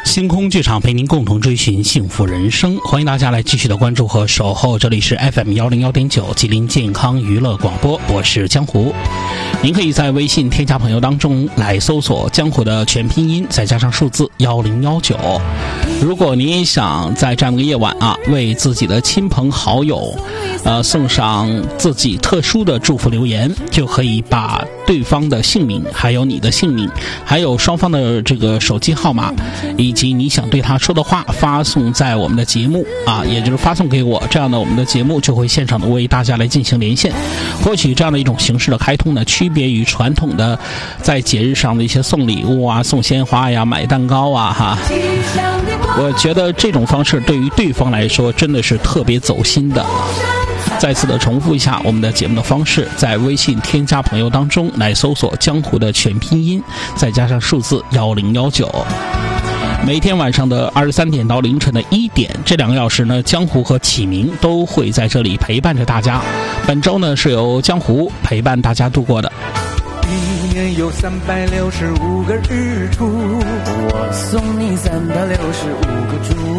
星空剧场陪您共同追寻幸福人生，欢迎大家来继续的关注和守候，这里是 FM101.9 吉林健康娱乐广播，我是江湖。您可以在微信添加朋友当中来搜索江湖的全拼音再加上数字1019。如果您也想在这样的夜晚为自己的亲朋好友送上自己特殊的祝福留言，就可以把对方的姓名还有你的姓名还有双方的这个手机号码以及你想对他说的话发送在我们的节目也就是发送给我，这样的我们的节目就会现场的为大家来进行连线。或许这样的一种形式的开通呢，区别于传统的在节日上的一些送礼物送鲜花呀、买蛋糕我觉得这种方式对于对方来说真的是特别走心的。再次的重复一下我们的节目的方式，在微信添加朋友当中来搜索江湖的全拼音再加上数字1019。每天晚上的23点到凌晨的1点，这2个小时呢，江湖和启明都会在这里陪伴着大家。本周呢是由江湖陪伴大家度过的。 一年有365个日出，我送你365个祝